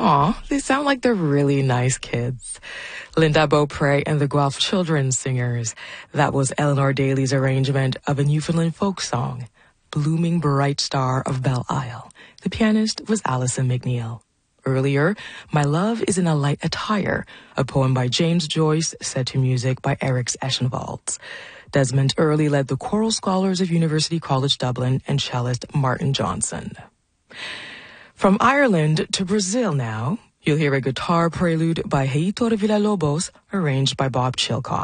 Aw, they sound like they're really nice kids. Linda Beaupre and the Guelph Children's Singers. That was Eleanor Daly's arrangement of a Newfoundland folk song, Blooming Bright Star of Belle Isle. The pianist was Alison McNeil. Earlier, My Love is in a Light Attire, a poem by James Joyce set to music by Eric Eschenwalds. Desmond Early led the choral scholars of University College Dublin and cellist Martin Johnson. From Ireland to Brazil now, you'll hear a guitar prelude by Heitor Villa-Lobos, arranged by Bob Chilcott.